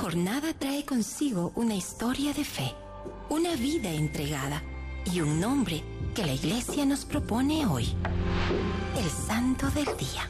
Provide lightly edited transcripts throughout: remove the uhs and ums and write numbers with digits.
jornada trae consigo una historia de fe, una vida entregada y un nombre que la Iglesia nos propone hoy: el Santo del Día.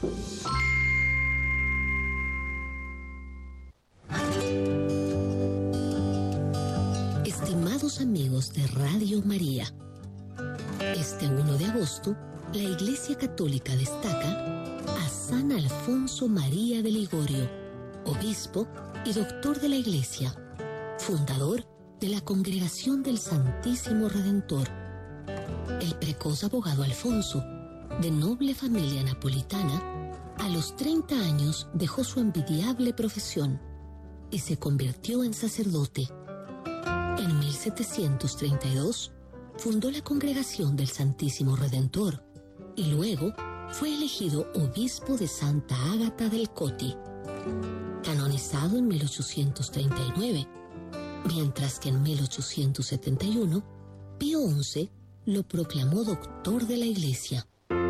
Estimados amigos de Radio María, este 1 de agosto, la Iglesia Católica destaca a San Alfonso María de Ligorio, obispo y doctor de la Iglesia, fundador de la Congregación del Santísimo Redentor. El precoz abogado Alfonso, de noble familia napolitana, a los 30 años dejó su envidiable profesión y se convirtió en sacerdote. En 1732 fundó la Congregación del Santísimo Redentor y luego fue elegido obispo de Santa Ágata del Coti, canonizado en 1839, mientras que en 1871 Pío XI lo proclamó doctor de la Iglesia.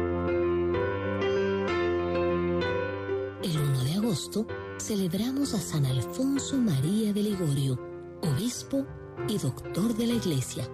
El 1 de agosto celebramos a San Alfonso María de Ligorio, obispo y doctor de la Iglesia.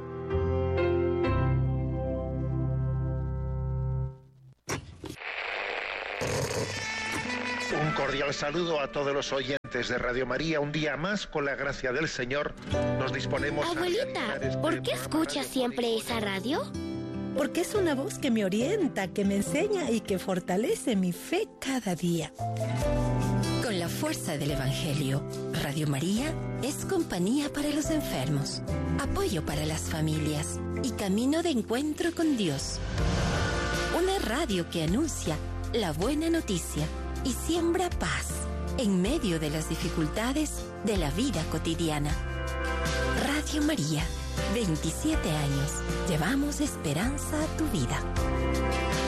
Un cordial saludo a todos los oyentes de Radio María. Un día más, con la gracia del Señor, nos disponemos Abuelita, ¿por qué escuchas siempre esa radio? Porque es una voz que me orienta, que me enseña y que fortalece mi fe cada día. Con la fuerza del Evangelio, Radio María es compañía para los enfermos, apoyo para las familias y camino de encuentro con Dios. Una radio que anuncia la buena noticia y siembra paz en medio de las dificultades de la vida cotidiana. Radio María, 27 años. Llevamos esperanza a tu vida.